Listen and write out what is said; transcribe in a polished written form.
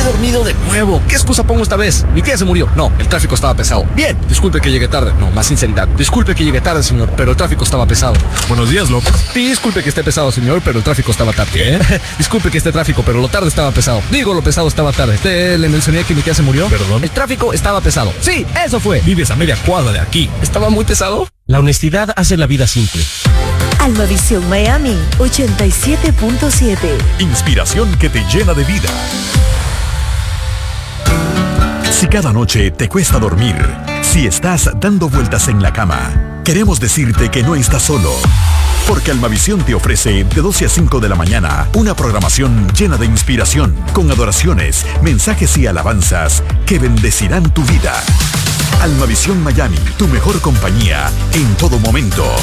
dormido de nuevo. ¿Qué excusa pongo esta vez? Mi tía se murió. No, el tráfico estaba pesado. Bien, disculpe que llegué tarde. No, más sinceridad. Disculpe que llegué tarde, señor, pero el tráfico estaba pesado. Buenos días, López. Sí, disculpe que esté pesado, señor, pero el tráfico estaba tarde. ¿Qué? Disculpe que esté tráfico, pero lo tarde estaba pesado. Digo, lo pesado estaba tarde. Le mencioné que mi tía se murió. ¿Perdón? El tráfico estaba pesado. Sí, eso fue. Vives a media cuadra de aquí. ¿Estaba muy pesado? La honestidad hace la vida simple. Almavisión Miami 87.7. Inspiración que te llena de vida. Si cada noche te cuesta dormir, si estás dando vueltas en la cama, queremos decirte que no estás solo. Porque Almavisión te ofrece de 12 a 5 de la mañana una programación llena de inspiración, con adoraciones, mensajes y alabanzas que bendecirán tu vida. Almavisión Miami, tu mejor compañía en todo momento.